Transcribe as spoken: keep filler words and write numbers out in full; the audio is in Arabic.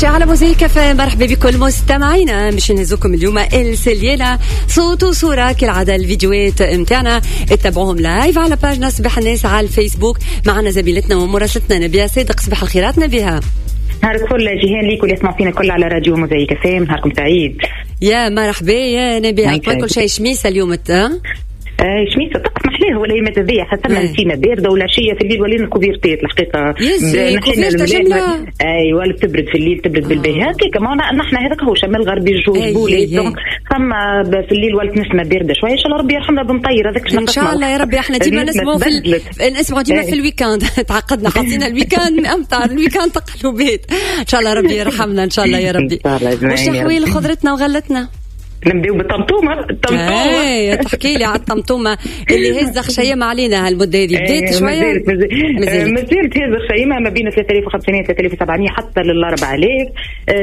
عايشة على موزيك كافيه. مرحبا بكل مستمعينا. مش نهزوكم اليوم السليانة صوت وصورة كالعادة. الفيديوهات متاعنا اتبعوهم لايف على باجنا صباح الناس على الفيسبوك. معنا زميلتنا ومراسلتنا نبيها صادق. صباح الخيرات نبيها. نهارك فل جيهان ليك واللي يسمع فينا كل على راديو موزيك كافيه. نهاركم سعيد. يا مرحبا يا نبيها. كل شيء شميسة اليوم انت آه شميسة طقس محليه ولا يمت ذي حسنا نسينا باردة ولا شيء في الليل ولينا كوفيرتات الحقيقة. نحن ايوه تبرد في الليل تبرد بالبيه هكاك. ما نحن هذاك هو شمال غربي الجو بولي دونك ثم في الليل ولت نسمة باردة شوية. ان شاء الله ربي يرحمنا بمطير هذاك ان شاء الله يا ربي. احنا ديما نسمعوا في نسمعوا ديما في الويكاند تعقدنا حطينا الويكاند امطار الويكاند تقلبات. ان شاء الله ربي يرحمنا ان شاء الله يا ربي. وش حويل خضرتنا وغلتنا؟ نبداو بالطمطومه. الطمطومه ايه تحكي لي على الطمطومه اللي هزه خشيمه علينا هالمده هذه. بديت شويه مازالت هزه خشيمه ما بين ثلاثة آلاف وخمسمائة ثلاثة آلاف وسبعمائة حتى لل أربعة آلاف.